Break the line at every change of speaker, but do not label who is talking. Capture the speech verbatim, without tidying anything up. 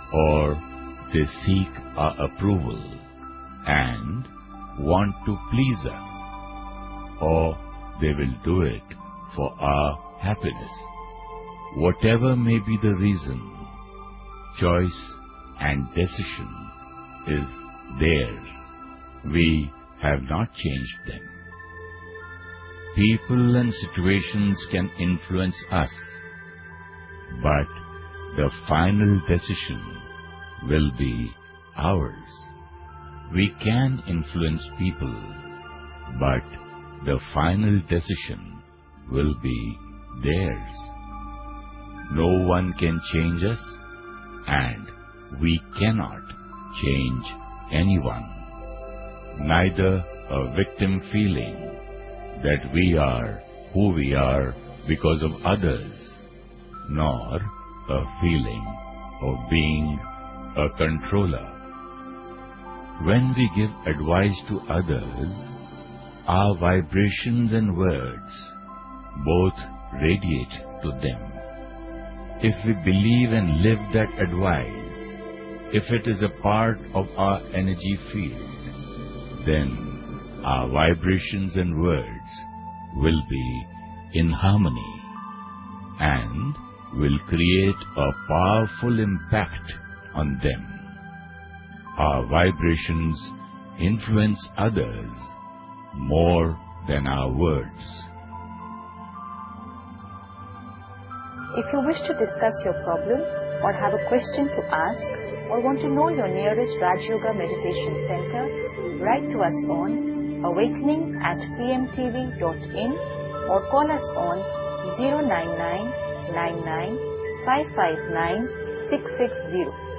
or they seek our approval and want to please us, or they will do it for our happiness. Whatever may be the reason, choice and decision is theirs. We have not changed them. People and situations can influence us, but the final decision will be ours. We can influence people, but the final decision will be theirs. No one can change us, and we cannot change anyone. Neither a victim feeling that we are who we are because of others, nor a feeling of being a controller. When we give advice to others, our vibrations and words both radiate to them. If we believe and live that advice, if it is a part of our energy field, then our vibrations and words will be in harmony and will create a powerful impact on them. Our vibrations influence others more than our words.
If you wish to discuss your problem or have a question to ask or want to know your nearest Raj Yoga Meditation Center, write to us on awakening at p m t v dot in or call us on zero nine nine nine nine five five nine six six zero.